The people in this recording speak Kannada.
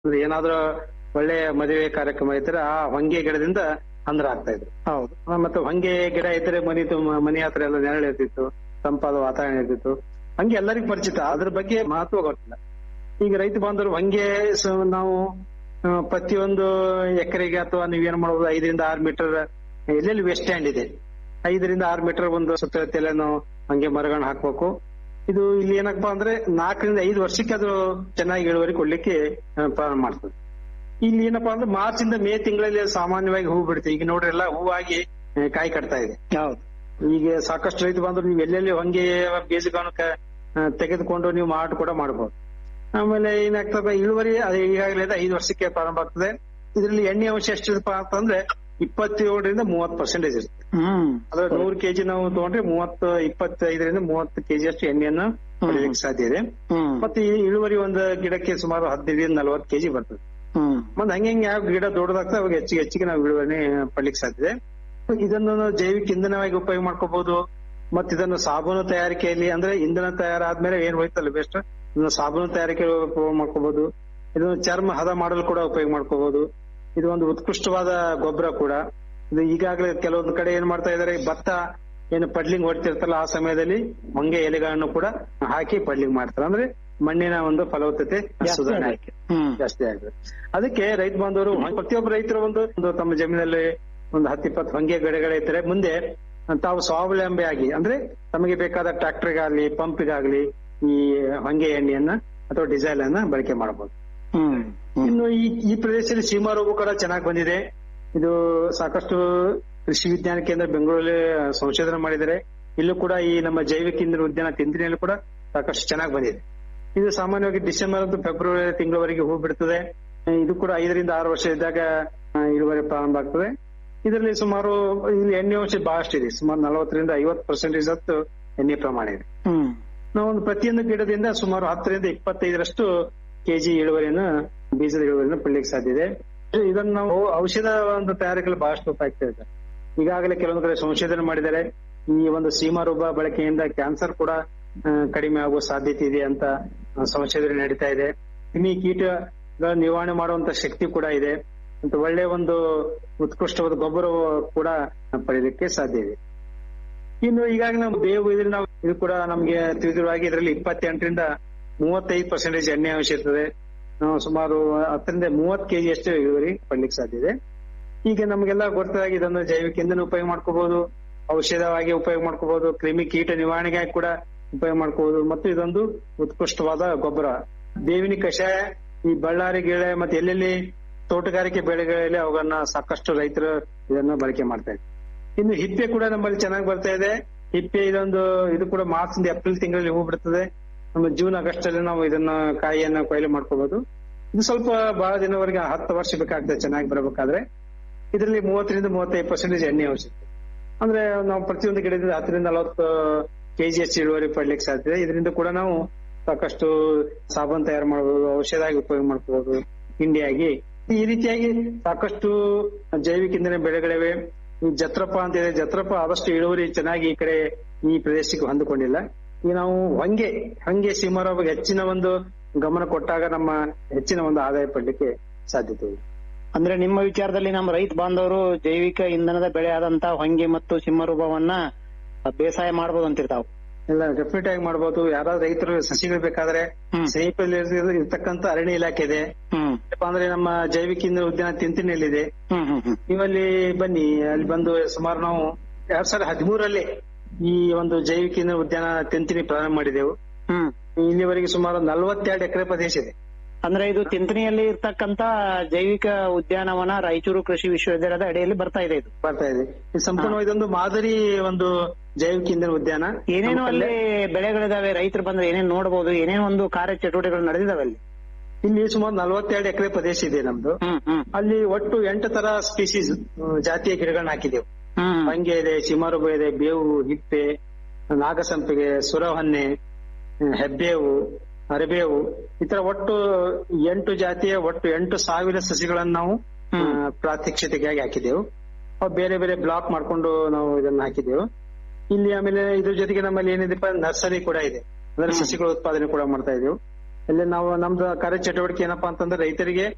ಏನಾದ್ರೂ ಒಳ್ಳೆ ಮದುವೆ ಕಾರ್ಯಕ್ರಮ ಇದ್ರೆ ಆ ಹೊಂಗೆ ಗಿಡದಿಂದ ಅಂದ್ರ ಆಗ್ತಾ ಇದ್ರು. ಹೌದು. ಮತ್ತೆ ಹೊಂಗೆ ಗಿಡ ಇದ್ರೆ ಮನೆ ಹತ್ರ ಎಲ್ಲ ನೆರಳು ಇರ್ತಿತ್ತು, ತಂಪಾದ ವಾತಾವರಣ ಇರ್ತಿತ್ತು. ಹಂಗೆ ಎಲ್ಲರಿಗೂ ಪರಿಚಿತ, ಅದ್ರ ಬಗ್ಗೆ ಮಹತ್ವ ಗೊತ್ತಿಲ್ಲ. ಈಗ ರೈತ ಬಾಂಧವರು ಹೊಂಗೆ ನಾವು ಪ್ರತಿಯೊಂದು ಎಕರೆಗೆ ಅಥವಾ ನೀವೇನ್ ಮಾಡಬಹುದು 5 ರಿಂದ 6 ಮೀಟರ್ ಎಲ್ಲೆಲ್ಲಿ ವೆಸ್ಟ್ ಸ್ಟ್ಯಾಂಡ್ ಇದೆ 5 ರಿಂದ 6 ಮೀಟರ್ ಒಂದು ಸುತ್ತಳತೆಲ್ಲ ನಾವು ಹಂಗೆ ಮರಗಳನ್ನ ಹಾಕ್ಬೇಕು. ಇದು ಇಲ್ಲಿ ಏನಪ್ಪಾ ಅಂದ್ರೆ 4 ರಿಂದ 5 ವರ್ಷಕ್ಕೆ ಅದು ಚೆನ್ನಾಗಿ ಇಳುವರಿ ಕೊಡ್ಲಿಕ್ಕೆ ಪ್ರಾರಂಭ ಮಾಡ್ತದೆ. ಇಲ್ಲಿ ಏನಪ್ಪಾ ಅಂದ್ರೆ ಮಾರ್ಚ್ ಇಂದ ಮೇ ತಿಂಗಳಲ್ಲಿ ಸಾಮಾನ್ಯವಾಗಿ ಹೂ ಬಿಡುತ್ತೆ. ಈಗ ನೋಡ್ರಿ ಎಲ್ಲ ಹೂವಾಗಿ ಕಾಯಿ ಕಟ್ತಾ ಇದೆ. ಹೌದು. ಈಗ ಸಾಕಷ್ಟು ರೈತ ಬಂದ್ರು ನೀವು ಎಲ್ಲೆಲ್ಲಿ ಹೊಂಗೆ ಬೀಜಗಳನ್ನು ತೆಗೆದುಕೊಂಡು ನೀವು ಮಾರಾಟ ಕೂಡ ಮಾಡಬಹುದು. ಆಮೇಲೆ ಏನಾಗ್ತದೆ ಇಳುವರಿ ಈಗಾಗಲೇ 5 ವರ್ಷಕ್ಕೆ ಪ್ರಾರಂಭ ಆಗ್ತದೆ. ಇದರಲ್ಲಿ ಎಣ್ಣೆ ಅಂಶ ಎಷ್ಟಿರಪ್ಪ ಅಂತಂದ್ರೆ 27 ರಿಂದ 30% ಇರುತ್ತೆ. ಅದ್ರ 100 ಕೆಜಿ ನಾವು ತಗೊಂಡ್ರೆ 25 ರಿಂದ 30 ಕೆಜಿ ಅಷ್ಟು ಎಣ್ಣೆಯನ್ನು ಪಡೆಯಲಿಕ್ಕೆ ಸಾಧ್ಯ ಇದೆ. ಮತ್ತೆ ಈ ಇಳುವರಿ ಒಂದು ಗಿಡಕ್ಕೆ ಸುಮಾರು 15 ರಿಂದ 40 ಕೆಜಿ ಬರ್ತದೆ. ಮತ್ತೆ ಹಂಗೆ ಯಾವ ಗಿಡ ದೊಡ್ಡದಾಗ್ತದೆ ಅವಾಗ ಹೆಚ್ಚಿಗೆ ನಾವು ಇಳುವರಿ ಪಡ್ಲಿಕ್ಕೆ ಸಾಧ್ಯ ಇದೆ. ಇದನ್ನು ನಾವು ಜೈವಿಕ ಇಂಧನವಾಗಿ ಉಪಯೋಗ ಮಾಡ್ಕೋಬಹುದು. ಮತ್ತೆ ಇದನ್ನು ಸಾಬೂನು ತಯಾರಿಕೆಯಲ್ಲಿ ಅಂದ್ರೆ ಇಂಧನ ತಯಾರಾದ್ಮೇಲೆ ಏನ್ ಹೋಯ್ತಲ್ಲ ವೇಸ್ಟ್, ಇದನ್ನು ಸಾಬೂನು ತಯಾರಿಕೆ ಉಪಯೋಗ ಮಾಡ್ಕೋಬಹುದು. ಇದನ್ನು ಚರ್ಮ ಹದ ಮಾಡಲು ಕೂಡ ಉಪಯೋಗ ಮಾಡ್ಕೋಬಹುದು. ಇದು ಒಂದು ಉತ್ಕೃಷ್ಟವಾದ ಗೊಬ್ಬರ ಕೂಡ. ಇದು ಈಗಾಗಲೇ ಕೆಲವೊಂದು ಕಡೆ ಏನ್ ಮಾಡ್ತಾ ಇದಾರೆ, ಭತ್ತ ಏನು ಪಡ್ಲಿಂಗ್ ಹೊಡ್ತಿರ್ತಲ್ಲ ಆ ಸಮಯದಲ್ಲಿ ಹೊಂಗೆ ಎಲೆಗಳನ್ನು ಕೂಡ ಹಾಕಿ ಪಡ್ಲಿಂಗ್ ಮಾಡ್ತಾರೆ. ಅಂದ್ರೆ ಮಣ್ಣಿನ ಒಂದು ಫಲವತ್ತತೆ ಸುಧಾರಣೆ ಜಾಸ್ತಿ ಆಗಿದೆ. ಅದಕ್ಕೆ ರೈತ ಬಾಂಧವರು ಪ್ರತಿಯೊಬ್ಬ ರೈತರು ಒಂದು ತಮ್ಮ ಜಮೀನಲ್ಲಿ ಒಂದು 10-20 ಹೊಂಗೆ ಗಿಡಗಳಿದ್ದರೆ ಮುಂದೆ ತಾವು ಸ್ವಾವಲಂಬಿ ಆಗಿ ಅಂದ್ರೆ ತಮಗೆ ಬೇಕಾದ ಟ್ರಾಕ್ಟರ್ಗಾಗ್ಲಿ ಪಂಪ್ಗಾಗ್ಲಿ ಈ ಹೊಂಗೆ ಎಣ್ಣೆಯನ್ನ ಅಥವಾ ಡೀಸೆಲ್ ಅನ್ನ ಬಳಕೆ ಮಾಡಬಹುದು. ಇನ್ನು ಈ ಪ್ರದೇಶದಲ್ಲಿ ಸೀಮಾ ರೋಗ ಕೂಡ ಚೆನ್ನಾಗಿ ಬಂದಿದೆ. ಇದು ಸಾಕಷ್ಟು ಕೃಷಿ ವಿಜ್ಞಾನ ಕೇಂದ್ರ ಬೆಂಗಳೂರಲ್ಲಿ ಸಂಶೋಧನೆ ಮಾಡಿದರೆ ಇಲ್ಲೂ ಕೂಡ ಈ ನಮ್ಮ ಜೈವಿಕ ಇಂಧನ ಉದ್ಯಾನ ತಿಂತಿನಿಯಲ್ಲೂ ಕೂಡ ಸಾಕಷ್ಟು ಚೆನ್ನಾಗಿ ಬಂದಿದೆ. ಇದು ಸಾಮಾನ್ಯವಾಗಿ ಡಿಸೆಂಬರ್ ಮತ್ತು ಫೆಬ್ರವರಿ ತಿಂಗಳವರೆಗೆ ಹೂ ಬಿಡ್ತದೆ. ಇದು ಕೂಡ 5 ರಿಂದ 6 ವರ್ಷ ಇದ್ದಾಗ ಇಳುವರಿ ಪ್ರಾರಂಭ ಆಗ್ತದೆ. ಇದರಲ್ಲಿ ಸುಮಾರು ಇಲ್ಲಿ ಎಣ್ಣೆ ಅಂಶ ಬಹಳಷ್ಟು ಇದೆ. ಸುಮಾರು 40 ರಿಂದ 50% ಅಷ್ಟು ಎಣ್ಣೆ ಪ್ರಮಾಣ ಇದೆ. ನಾವೊಂದು ಪ್ರತಿಯೊಂದು ಗಿಡದಿಂದ ಸುಮಾರು 10 ರಿಂದ 25 ಕೆಜಿ ಇಳುವರಿಯನ್ನು ಬೀಜದ ಇಳುವರಿಯನ್ನು ಪಡ್ಲಿಕ್ಕೆ ಸಾಧ್ಯ ಇದೆ. ಇದನ್ನು ನಾವು ಔಷಧ ಒಂದು ತಯಾರಿಕೆಯಲ್ಲಿ ಬಹಳಷ್ಟು ಉಪಯುಕ್ತ ಇದೆ. ಈಗಾಗಲೇ ಕೆಲವೊಂದು ಕಡೆ ಸಂಶೋಧನೆ ಮಾಡಿದರೆ ಈ ಒಂದು ಸೀಮಾ ರೋಗ ಬಳಕೆಯಿಂದ ಕ್ಯಾನ್ಸರ್ ಕೂಡ ಕಡಿಮೆ ಆಗುವ ಸಾಧ್ಯತೆ ಇದೆ ಅಂತ ಸಂಶೋಧನೆ ನಡೀತಾ ಇದೆ. ಕ್ರಿಮಿ ಕೀಟಗಳ ನಿವಾರಣೆ ಮಾಡುವಂತ ಶಕ್ತಿ ಕೂಡ ಇದೆ. ಮತ್ತು ಒಳ್ಳೆ ಒಂದು ಉತ್ಕೃಷ್ಟವಾದ ಗೊಬ್ಬರ ಕೂಡ ಪಡೆಯಲಿಕ್ಕೆ ಸಾಧ್ಯ ಇದೆ. ಇನ್ನು ಈಗಾಗಲೇ ನಾವು ಬೇವು ಇದ್ರೆ ನಾವು ಇದು ಕೂಡ ನಮ್ಗೆ ತಿಳಿದಿರುವಾಗಿ ಇದರಲ್ಲಿ 28 ರಿಂದ 35% ಎಣ್ಣೆ ಅಂಶ ಇರ್ತದೆ. ನಾವು ಸುಮಾರು 10 ರಿಂದ 30 ಕೆಜಿ ಅಷ್ಟು ಇಳುವರಿ ಪಡ್ಲಿಕ್ಕೆ ಸಾಧ್ಯ ಇದೆ. ಈಗ ನಮ್ಗೆಲ್ಲ ಗೊತ್ತಾಗಿ ಇದನ್ನು ಜೈವಿಕ ಇಂಧನ ಉಪಯೋಗ ಮಾಡ್ಕೋಬಹುದು, ಔಷಧವಾಗಿ ಉಪಯೋಗ ಮಾಡ್ಕೋಬಹುದು, ಕ್ರಿಮಿ ಕೀಟ ನಿವಾರಣೆಗಾಗಿ ಕೂಡ ಉಪಯೋಗ ಮಾಡ್ಕೋಬಹುದು. ಮತ್ತು ಇದೊಂದು ಉತ್ಕೃಷ್ಟವಾದ ಗೊಬ್ಬರ. ಬೇವಿನ ಕಷಾಯ ಈ ಬಳ್ಳಾರಿ ಗಿಡ ಮತ್ತೆ ಎಲ್ಲೆಲ್ಲಿ ತೋಟಗಾರಿಕೆ ಬೆಳೆಗಳಲ್ಲಿ ಅವುಗಳನ್ನ ಸಾಕಷ್ಟು ರೈತರು ಇದನ್ನ ಬಳಕೆ ಮಾಡ್ತಾ ಇದ್ದಾರೆ. ಇನ್ನು ಹಿಪ್ಪೆ ಕೂಡ ನಮ್ಮಲ್ಲಿ ಚೆನ್ನಾಗಿ ಬರ್ತಾ ಇದೆ. ಹಿಪ್ಪೆ ಇದು ಕೂಡ ಮಾರ್ಚ್ ಇಂದ ಏಪ್ರಿಲ್ ತಿಂಗಳಲ್ಲಿ ಹೂ ಬಿಡ್ತದೆ. ನಮ್ಮ ಜೂನ್ ಆಗಸ್ಟ್ ಅಲ್ಲಿ ನಾವು ಇದನ್ನ ಕಾಯಿಯನ್ನ ಕೊಯ್ಲು ಮಾಡ್ಕೋಬಹುದು. ಇದು ಸ್ವಲ್ಪ ಬಹಳ ದಿನವರೆಗೆ 10 ವರ್ಷ ಬೇಕಾಗ್ತದೆ ಚೆನ್ನಾಗಿ ಬರಬೇಕಾದ್ರೆ. ಇದರಲ್ಲಿ 30 ರಿಂದ 35% ಎಣ್ಣೆ ಅಂಶ ಇರುತ್ತೆ. ಅಂದ್ರೆ ನಾವು ಪ್ರತಿಯೊಂದು ಗಿಡದಿಂದ 10 ರಿಂದ 40 ಕೆಜಿ ಅಷ್ಟು ಇಳುವರಿ ಪಡ್ಲಿಕ್ಕೆ ಸಾಧ್ಯ. ಇದರಿಂದ ಕೂಡ ನಾವು ಸಾಕಷ್ಟು ಸಾಬೂನು ತಯಾರು ಮಾಡಬಹುದು, ಔಷಧಾಗಿ ಉಪಯೋಗ ಮಾಡ್ಕೋಬಹುದು, ಹಿಂಡಿಯಾಗಿ. ಈ ರೀತಿಯಾಗಿ ಸಾಕಷ್ಟು ಜೈವಿಕ ಇಂಧನ ಬೆಳೆಗಳಿವೆ. ಈ ಜತ್ರಪ ಅಂತ ಇದೆ. ಜತ್ರಪ ಆದಷ್ಟು ಇಳುವರಿ ಚೆನ್ನಾಗಿ ಈ ಕಡೆ ಈ ಪ್ರದೇಶಕ್ಕೆ ಹೊಂದಿಕೊಂಡಿಲ್ಲ. ಈಗ ನಾವು ಹಂಗೆ ಸೀಮಾ ರೋಗ ಹೆಚ್ಚಿನ ಒಂದು ಗಮನ ಕೊಟ್ಟಾಗ ನಮ್ಮ ಹೆಚ್ಚಿನ ಒಂದು ಆದಾಯ ಪಡ್ಲಿಕ್ಕೆ ಸಾಧ್ಯತೆ ಇದೆ. ಅಂದ್ರೆ ನಿಮ್ಮ ವಿಚಾರದಲ್ಲಿ ನಮ್ಮ ರೈತ ಬಾಂಧವರು ಜೈವಿಕ ಇಂಧನದ ಬೆಳೆ ಆದಂತ ಹೊಂಗೆ ಮತ್ತು ಸಿಂಹರೂಪವನ್ನ ಬೇಸಾಯ ಮಾಡಬಹುದು ಅಂತಿರ್ತಾವ. ಇಲ್ಲ, ಡೆಫಿನೆಟ್ ಆಗಿ ಮಾಡಬಹುದು. ಯಾರಾದ್ರೂ ರೈತರು ಸಸಿಗಳು ಬೇಕಾದ್ರೆ ಸಮೀಪದಲ್ಲಿ ಇರ್ತಕ್ಕಂಥ ಅರಣ್ಯ ಇಲಾಖೆ ಇದೆ. ಅಂದ್ರೆ ನಮ್ಮ ಜೈವಿಕ ಇಂಧನ ಉದ್ಯಾನ ತಿಂತಿನಿಯಲ್ಲಿದೆ. ನೀವಲ್ಲಿ ಬನ್ನಿ. ಅಲ್ಲಿ ಬಂದು ಸುಮಾರು ನಾವು 2013ರಲ್ಲಿ ಈ ಒಂದು ಜೈವಿಕ ಇಂಧನ ಉದ್ಯಾನ ತಿಂತಿನಿ ಪ್ರಾರಂಭ ಮಾಡಿದೆವು. ಇಲ್ಲಿವರೆಗೆ ಸುಮಾರು 42 ಎಕರೆ ಪ್ರದೇಶ ಇದೆ. ಅಂದ್ರೆ ಇದು ತಿಂತಿನಿಯಲ್ಲಿ ಇರ್ತಕ್ಕಂತ ಜೈವಿಕ ಉದ್ಯಾನವನ ರಾಯಚೂರು ಕೃಷಿ ವಿಶ್ವವಿದ್ಯಾಲಯದ ಅಡಿಯಲ್ಲಿ ಬರ್ತಾ ಇದೆ. ಇದು ಸಂಪೂರ್ಣವಾಗಿ ಇದೊಂದು ಮಾದರಿ ಒಂದು ಜೈವಿಕ ಇಂಧನ ಉದ್ಯಾನ. ಏನೇನು ಅಲ್ಲಿ ಬೆಳೆಗಳಿದಾವೆ, ರೈತರು ಬಂದ್ರೆ ಏನೇನು ನೋಡಬಹುದು, ಏನೇನು ಒಂದು ಕಾರ್ಯ ಚಟುವಟಿಕೆಗಳು ನಡೆದಿದಾವೆ ಅಲ್ಲಿ? ಇಲ್ಲಿ ಸುಮಾರು 42 ಎಕರೆ ಪ್ರದೇಶ ಇದೆ ನಮ್ದು. ಅಲ್ಲಿ ಒಟ್ಟು 8 ತರ ಸ್ಪೀಸೀಸ್ ಜಾತಿಯ ಗಿಡಗಳನ್ನ ಹಾಕಿದೆವು. ಹಂಗೆ ಇದೆ, ಸಿಮಾರುಬ ಇದೆ, ಬೇವು, ಹಿಪ್ಪೆ, ನಾಗಸಂಪಿಗೆ, ಸುರಹೊನ್ನೆ, ಹೆಬ್ಬೇವು, ಅರಬೇವು, ಈ ತರ ಒಟ್ಟು 8 ಜಾತಿಯ ಒಟ್ಟು 8,000 ಸಸಿಗಳನ್ನು ನಾವು ಪ್ರಾತ್ಯಕ್ಷಿತೆಗಾಗಿ ಹಾಕಿದೆವು. ಅವು ಬೇರೆ ಬೇರೆ ಬ್ಲಾಕ್ ಮಾಡ್ಕೊಂಡು ನಾವು ಇದನ್ನ ಹಾಕಿದೆವು. ಇಲ್ಲಿ ಆಮೇಲೆ ಇದ್ರ ಜೊತೆಗೆ ನಮ್ಮಲ್ಲಿ ಏನಿದೆಪ್ಪ ನರ್ಸರಿ ಕೂಡ ಇದೆ. ಅಂದ್ರೆ ಸಸಿಗಳ ಉತ್ಪಾದನೆ ಕೂಡ ಮಾಡ್ತಾ ಇದ್ದೇವೆ. ಇಲ್ಲಿ ನಾವು ನಮ್ದು ಕಾರ್ಯ ಚಟುವಟಿಕೆ ಏನಪ್ಪಾ ಅಂತಂದ್ರೆ ರೈತರಿಗೆ